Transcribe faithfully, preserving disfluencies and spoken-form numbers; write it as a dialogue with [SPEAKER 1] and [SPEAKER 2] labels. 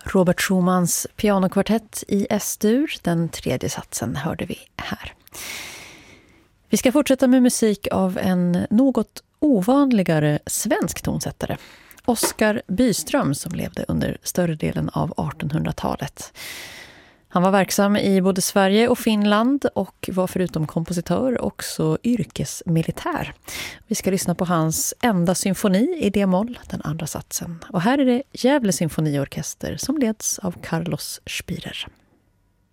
[SPEAKER 1] Robert Schumans pianokvartett i S-dur, den tredje satsen hörde vi här. Vi ska fortsätta med musik av en något ovanligare svensk tonsättare. Oskar Byström, som levde under större delen av artonhundratalet. Han var verksam i både Sverige och Finland och var förutom kompositör också yrkesmilitär. Vi ska lyssna på hans enda symfoni i D-moll, den andra satsen. Och här är det Gävle symfoniorkester som leds av Carlos Spirer.